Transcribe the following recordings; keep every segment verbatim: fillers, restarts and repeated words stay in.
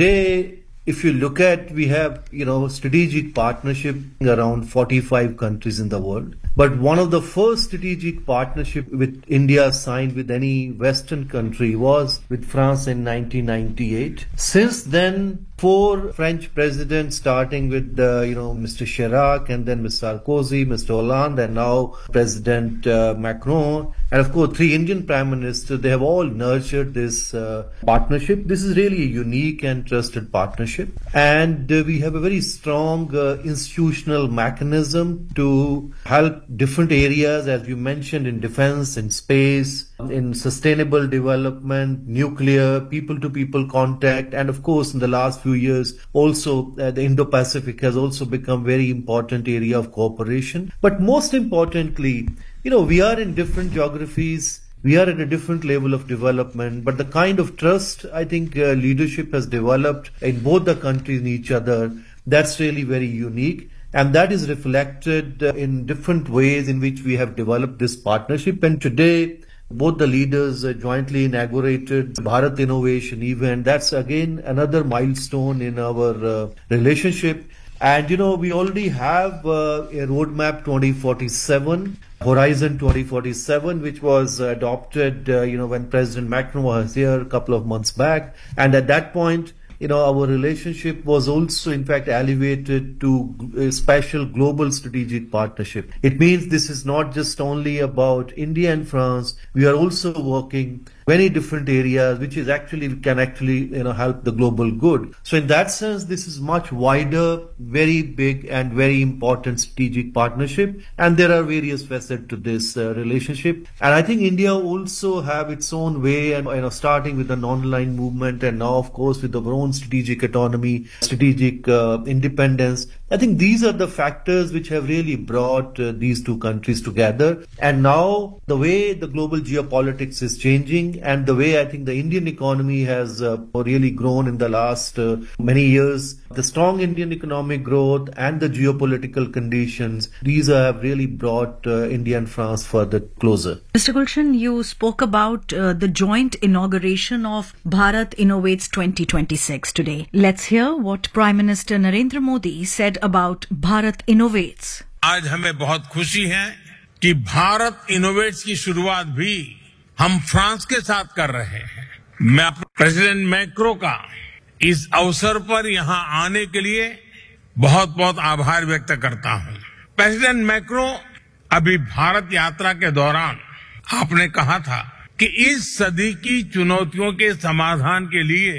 Today, if you look at, we have, you know, strategic partnership around forty-five countries in the world. But one of the first strategic partnership with India signed with any Western country was with France in nineteen ninety-eight. Since then, four French presidents, starting with, uh, you know, Mister Chirac and then Mister Sarkozy, Mister Hollande, and now President uh, Macron, and of course, three Indian prime ministers, they have all nurtured this uh, partnership. This is really a unique and trusted partnership. And uh, we have a very strong uh, institutional mechanism to help different areas, as you mentioned, in defense, in space, in sustainable development, nuclear, people-to-people contact, and of course, in the last few years, also uh, the Indo-Pacific has also become very important area of cooperation. But most importantly, you know, we are in different geographies. We are at a different level of development, but the kind of trust I think uh, leadership has developed in both the countries in each other, that's really very unique. And that is reflected uh, in different ways in which we have developed this partnership. And today, both the leaders uh, jointly inaugurated Bharat Innovation event. That's again another milestone in our uh, relationship. And, you know, we already have uh, a roadmap twenty forty-seven, Horizon twenty forty-seven, which was adopted, uh, you know, when President Macron was here a couple of months back. And at that point, you know, our relationship was also, in fact, elevated to a special global strategic partnership. It means this is not just only about India and France. We are also working many different areas, which is actually can actually you know help the global good. So in that sense, this is much wider, very big, and very important strategic partnership. And there are various facets to this uh, relationship. And I think India also have its own way, and you know, starting with the non-aligned movement, and now, of course, with our own strategic autonomy, strategic uh, independence. I think these are the factors which have really brought uh, these two countries together. And now the way the global geopolitics is changing, and the way I think the Indian economy has uh, really grown in the last uh, many years, the strong Indian economic growth and the geopolitical conditions, these have really brought uh, India and France further closer. Mister Gulshan, you spoke about uh, the joint inauguration of Bharat Innovates twenty twenty-six today. Let's hear what Prime Minister Narendra Modi said about Bharat Innovates. आज हमें बहुत खुशी है कि Bharat innovates की शुरुआत भी हम फ्रांस के साथ कर रहे हैं। मैं प्रेसिडेंट मैक्रो का इस अवसर पर यहां आने के लिए बहुत बहुत आभार व्यक्त करता हूं। प्रेसिडेंट मैक्रो अभी भारत यात्रा के दौरान आपने कहा था कि इस सदी की चुनौतियों के समाधान के लिए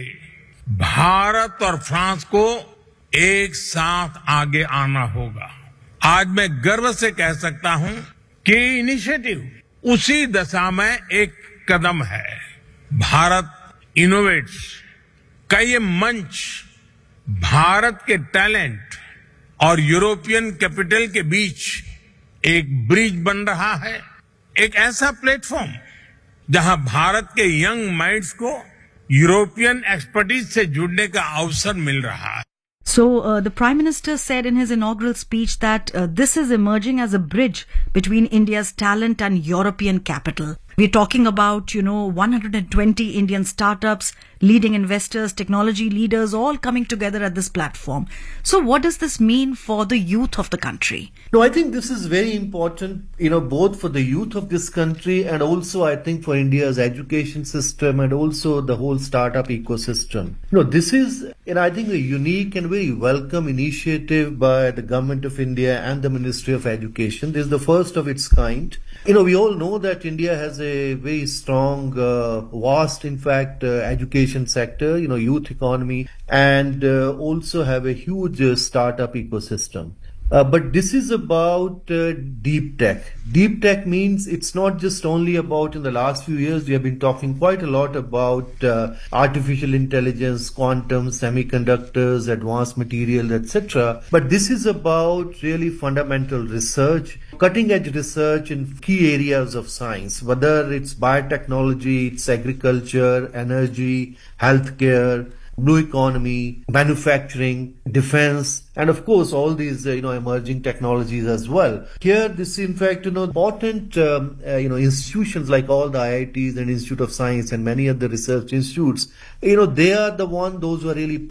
भारत और फ्रांस को एक साथ आगे आना होगा। आज मैं गर्व से कह सकता हूं कि इनिशिएटिव उसी दशा में एक कदम है। भारत इनोवेट्स का ये मंच भारत के टैलेंट और यूरोपियन कैपिटल के बीच एक ब्रिज बन रहा है, एक ऐसा प्लेटफॉर्म जहां भारत के यंग माइंड्स को यूरोपियन एक्सपर्टीज से जुड़ने का अवसर मिल रहा है। So uh, the Prime Minister said in his inaugural speech that uh, this is emerging as a bridge between India's talent and European capital. We're talking about, you know, one hundred twenty Indian startups, leading investors, technology leaders, all coming together at this platform. So what does this mean for the youth of the country? No, I think this is very important, you know, both for the youth of this country and also I think for India's education system and also the whole startup ecosystem. You know, this is, you know, I think a unique and very welcome initiative by the Government of India and the Ministry of Education. This is the first of its kind. You know, we all know that India has a very strong, uh, vast, in fact, uh, education sector, you know, youth economy, and uh, also have a huge uh, startup ecosystem. Uh, but this is about uh, deep tech. Deep tech means it's not just only about, in the last few years, we have been talking quite a lot about uh, artificial intelligence, quantum, semiconductors, advanced materials, et cetera. But this is about really fundamental research, cutting edge research in key areas of science, whether it's biotechnology, it's agriculture, energy, healthcare, blue economy, manufacturing, defense, and of course all these uh, you know emerging technologies as well. Here, this in fact you know important um, uh, you know institutions like all the I I Ts and Institute of Science and many other research institutes, you know they are the one those who are really